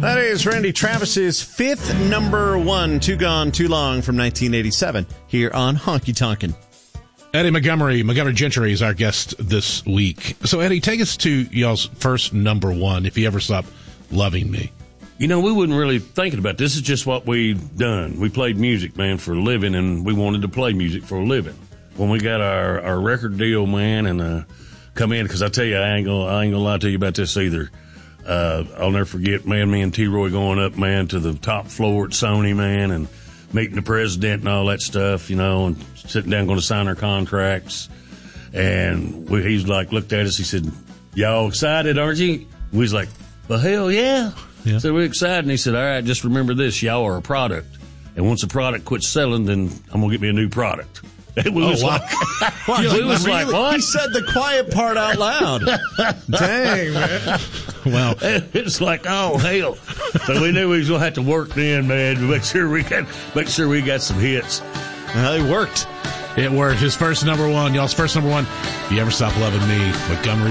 That is Randy Travis's fifth number one, Too Gone, Too Long from 1987 here on Honky Tonkin'. Eddie Montgomery Gentry is our guest this week. So, Eddie, take us to y'all's first number one, If You Ever Stop Loving Me. You know, we wasn't really thinking about this. This is just what we done. We played music, man, for a living, and we wanted to play music for a living. When we got our record deal, man, and come in, because I tell you, I ain't gonna lie to you about this either. I'll never forget, man, me and T-Roy going up, man, to the top floor at Sony, man, and meeting the president and all that stuff, you know, and sitting down going to sign our contracts. And he's like, looked at us, he said, y'all excited, aren't you? We was like, well, hell yeah. So we're excited. And he said, all right, just remember this, y'all are a product. And once a product quits selling, then I'm going to get me a new product. We was like, what? He said the quiet part out loud. Dang, man. Wow. It's like, oh, hell. So we knew we was going to have to work then, man, to make sure we got some hits. It worked. It worked. His first number one, y'all's first number one, If You Ever Stop Loving Me, Montgomery